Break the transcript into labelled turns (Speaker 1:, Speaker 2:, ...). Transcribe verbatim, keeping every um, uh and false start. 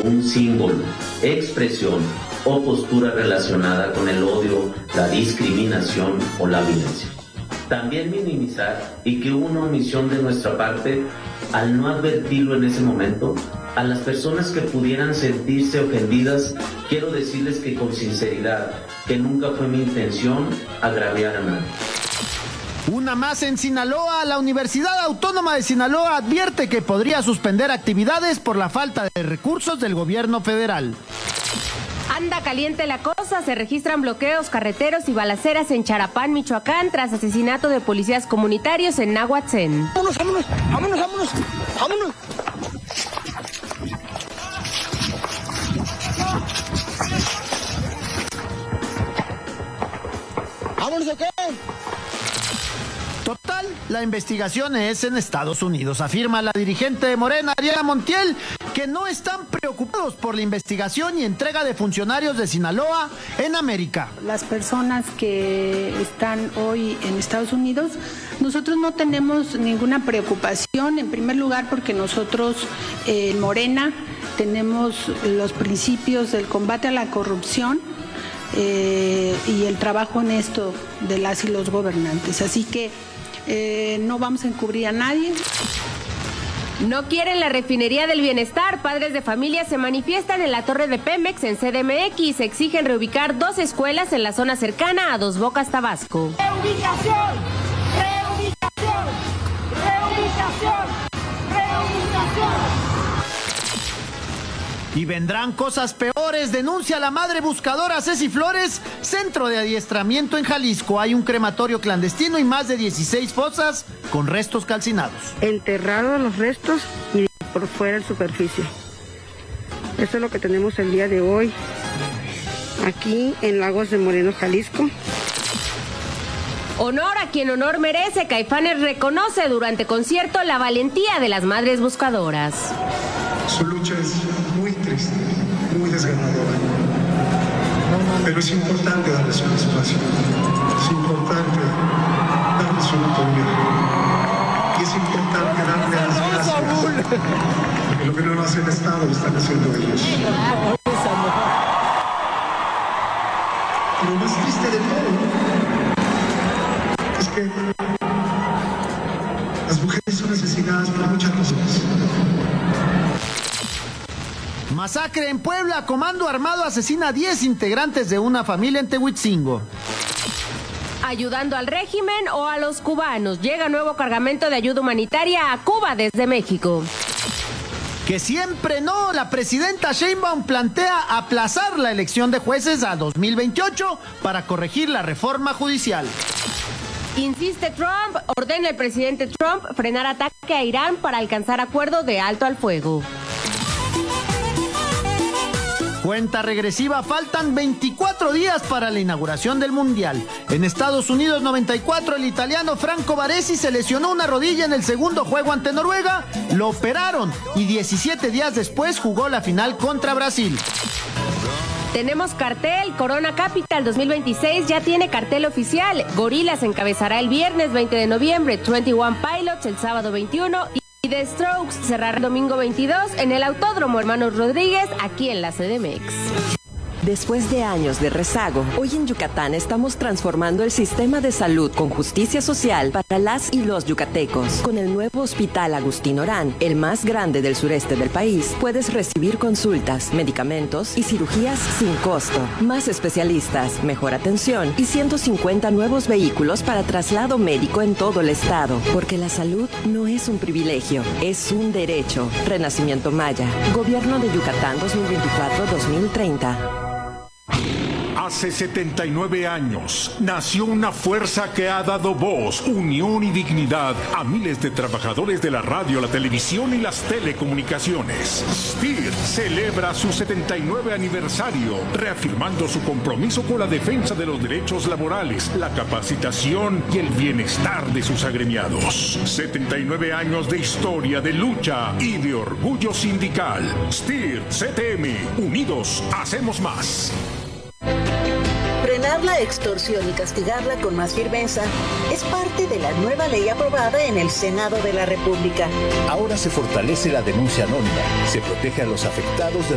Speaker 1: un símbolo, expresión o postura relacionada con el odio, la discriminación o la violencia. También minimizar y que hubo una omisión de nuestra parte al no advertirlo en ese momento. A las personas que pudieran sentirse ofendidas, quiero decirles que con sinceridad, que nunca fue mi intención agraviar a nadie.
Speaker 2: Una más en Sinaloa. La Universidad Autónoma de Sinaloa advierte que podría suspender actividades por la falta de recursos del gobierno federal.
Speaker 3: Anda caliente la cosa, se registran bloqueos carreteros y balaceras en Charapán, Michoacán, tras asesinato de policías comunitarios en Nahuatzén.
Speaker 4: Vámonos, vámonos, vámonos, vámonos, vámonos. ¿Vámonos o qué?
Speaker 2: Total, la investigación es en Estados Unidos, afirma la dirigente de Morena, Ariela Montiel, que no están preocupados por la investigación y entrega de funcionarios de Sinaloa en América.
Speaker 5: Las personas que están hoy en Estados Unidos, nosotros no tenemos ninguna preocupación, en primer lugar porque nosotros eh, en Morena tenemos los principios del combate a la corrupción, Eh, y el trabajo honesto de las y los gobernantes. Así que eh, no vamos a encubrir a nadie.
Speaker 3: No quieren la refinería del bienestar. Padres de familia se manifiestan en la torre de Pemex en C D M X. Exigen reubicar dos escuelas en la zona cercana a Dos Bocas, Tabasco.
Speaker 6: Reubicación, reubicación, reubicación, reubicación.
Speaker 2: Y vendrán cosas peores, denuncia la madre buscadora Ceci Flores, centro de adiestramiento en Jalisco. Hay un crematorio clandestino y más de dieciséis fosas con restos calcinados.
Speaker 7: Enterrados los restos y por fuera en superficie. Eso es lo que tenemos el día de hoy, aquí en Lagos de Moreno, Jalisco.
Speaker 3: Honor a quien honor merece. Caifanes reconoce durante concierto la valentía de las madres buscadoras.
Speaker 8: Su lucha es muy triste, muy desgarradora, pero es importante darles un espacio, es importante darles una oportunidad y es importante darles las gracias, porque lo que no lo hace el Estado lo están haciendo ellos. Lo más triste de todo es que las mujeres son asesinadas por muchas razones.
Speaker 2: Masacre en Puebla, comando armado asesina a diez integrantes de una familia en Tehuitzingo.
Speaker 3: Ayudando al régimen o a los cubanos. Llega nuevo cargamento de ayuda humanitaria a Cuba desde México.
Speaker 2: Que siempre no, la presidenta Sheinbaum plantea aplazar la elección de jueces a dos mil veintiocho para corregir la reforma judicial.
Speaker 3: Insiste Trump, ordena el presidente Trump frenar ataque a Irán para alcanzar acuerdo de alto al fuego.
Speaker 2: Cuenta regresiva, faltan veinticuatro días para la inauguración del Mundial. En Estados Unidos noventa y cuatro, el italiano Franco Baresi se lesionó una rodilla en el segundo juego ante Noruega, lo operaron y diecisiete días después jugó la final contra Brasil.
Speaker 3: Tenemos cartel, Corona Capital dos mil veintiséis ya tiene cartel oficial. Gorillaz encabezará el viernes veinte de noviembre, veintiuno Pilots el sábado veintiuno y The Strokes cerrará el domingo veintidós en el Autódromo Hermanos Rodríguez, aquí en la C D M X.
Speaker 9: Después de años de rezago, hoy en Yucatán estamos transformando el sistema de salud con justicia social para las y los yucatecos. Con el nuevo Hospital Agustín Orán, el más grande del sureste del país, puedes recibir consultas, medicamentos y cirugías sin costo. Más especialistas, mejor atención y ciento cincuenta nuevos vehículos para traslado médico en todo el estado. Porque la salud no es un privilegio, es un derecho. Renacimiento Maya, Gobierno de Yucatán dos mil veinticuatro a dos mil treinta.
Speaker 10: Hace setenta y nueve años nació una fuerza que ha dado voz, unión y dignidad a miles de trabajadores de la radio, la televisión y las telecomunicaciones. S T I R celebra su setenta y nueve aniversario, reafirmando su compromiso con la defensa de los derechos laborales, la capacitación y el bienestar de sus agremiados. setenta y nueve años de historia, de lucha y de orgullo sindical. S T I R C T M, unidos hacemos más.
Speaker 11: Frenar la extorsión y castigarla con más firmeza es parte de la nueva ley aprobada en el Senado de la República.
Speaker 12: Ahora se fortalece la denuncia anónima, se protege a los afectados de